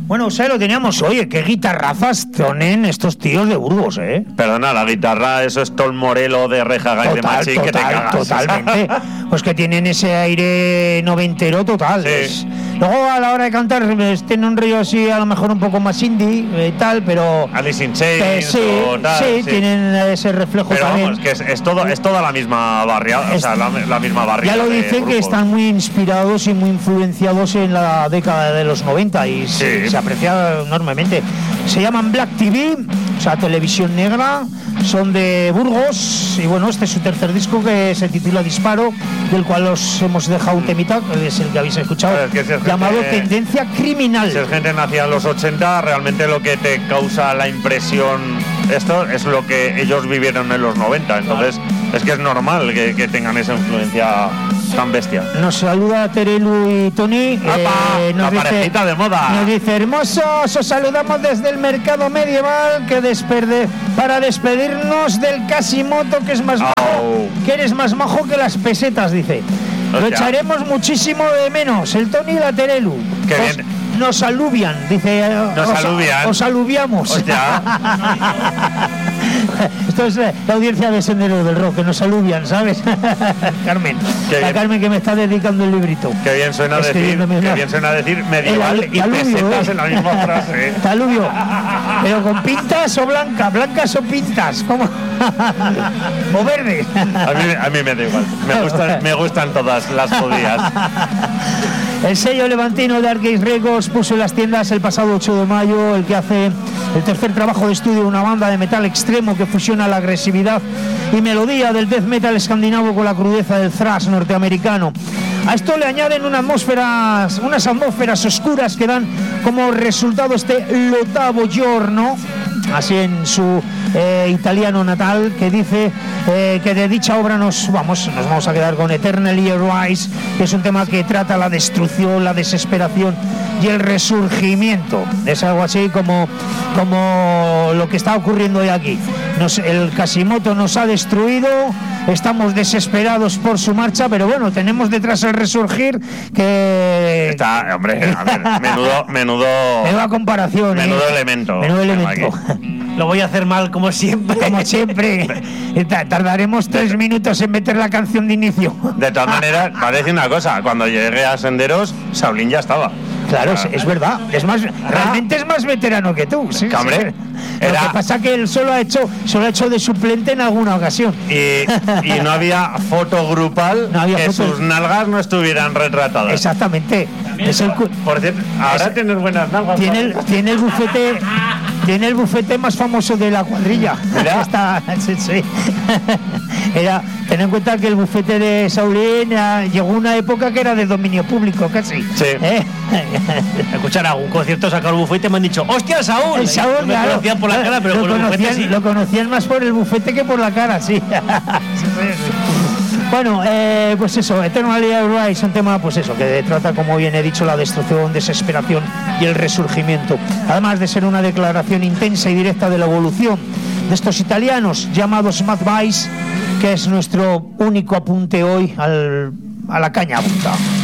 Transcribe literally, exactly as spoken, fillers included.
Bueno, o sea, lo teníamos. Oye, qué guitarrazas tienen estos tíos de Burgos, ¿eh? Perdona, la guitarra, eso es todo el Morelo de Rejaga y de Machín, total, que te cagas. Totalmente. Pues que tienen ese aire noventero total. Sí. Es, luego, a la hora de cantar, tienen un rollo así, a lo mejor un poco más indie y eh, tal, pero... Alice in Chains eh, sí, o tal, sí, sí, tienen ese reflejo pero también. vamos, que es, es, todo, es toda la misma barriada, Es, o sea, la, la misma barriada. Ya lo dicen que están muy inspirados y muy influenciados en la década de los noventa y sí. se, se aprecia enormemente. Se llaman Black T V, o sea, televisión negra, son de Burgos y bueno, este es su tercer disco que se titula Disparo, del cual os hemos dejado un temita, que es el que habéis escuchado, es que si es llamado gente, Tendencia Criminal. Si es gente nacida en los ochenta, realmente lo que te causa la impresión, esto es lo que ellos vivieron en los noventa, entonces es que es normal que, que tengan esa influencia tan bestia. Nos saluda Terelu y Tony. Eh, nos la dice, parejita de moda. Nos dice, hermosos, os saludamos desde el mercado medieval que desperde, para despedirnos del Casimoto, que es más majo, oh. que eres más majo que las pesetas, dice. Hostia. Lo echaremos muchísimo de menos, el Tony y la Terelu. Qué os, bien. Nos aluvian, dice. Nos os, aluvian. Os aluviamos. Hostia. Esto es la audiencia de Senderos del Rock, que nos aluvian, ¿sabes? Carmen. Qué la bien. Carmen que me está dedicando el librito. Qué bien suena decir, qué bien suena decir medieval el, y aluvio, pesetas ¿eh? en la misma frase. Aluvio. Pero con pintas o blancas, blancas o pintas, ¿cómo? O verdes. A mí, a mí me da igual. Me gustan, me gustan todas las judías. El sello levantino de Arcade Records puso en las tiendas el pasado ocho de mayo el que hace el tercer trabajo de estudio de una banda de metal extremo que fusiona la agresividad y melodía del death metal escandinavo con la crudeza del thrash norteamericano. A esto le añaden unas atmósferas, unas atmósferas oscuras que dan como resultado este L'Ottavo Giorno, así en su eh, italiano natal, que dice eh, que de dicha obra nos vamos, nos vamos a quedar con Eternally Arise, que es un tema que trata la destrucción, la desesperación y el resurgimiento. Es algo así como, como lo que está ocurriendo hoy aquí. Nos, el Casimoto nos ha destruido, estamos desesperados por su marcha, pero bueno, tenemos detrás el resurgir que... Está, hombre, a ver, menudo... Menudo, menuda comparación. Menudo ¿eh? elemento. Menudo elemento. Lo voy a hacer mal, como siempre. Como siempre. Tardaremos tres minutos en meter la canción de inicio. De todas maneras, parece una cosa, cuando llegué a Senderos, Saulín ya estaba. Claro, es, es verdad. Es más, realmente es más veterano que tú. Sí, que, hombre, sí. era... Lo que pasa es que él solo ha hecho, solo ha hecho de suplente en alguna ocasión. Y, y no había foto grupal no había que foto. sus nalgas no estuvieran retratadas. Exactamente. Es el, por cierto, ahora es, tienes buenas nalgas. Tiene el, tiene el bufete. Tiene el bufete más famoso de la cuadrilla. Está, sí, sí. Era, ten en cuenta que el bufete de Saulín eh, llegó una época que era de dominio público casi. Sí. ¿Eh? Escuchar algún concierto sacar el bufete y me han dicho ¡hostia, Saúl! El Saúl, no me claro. conocían por la cara, pero lo por el bufete conocían, sí. Lo conocían más por el bufete que por la cara, sí. Sí, sí, sí. Bueno, eh, pues eso, Eternally Arise es un tema, pues eso, que trata, como bien he dicho, la destrucción, desesperación y el resurgimiento. Además de ser una declaración intensa y directa de la evolución de estos italianos llamados Mad Vice, que es nuestro único apunte hoy al, a la caña punta.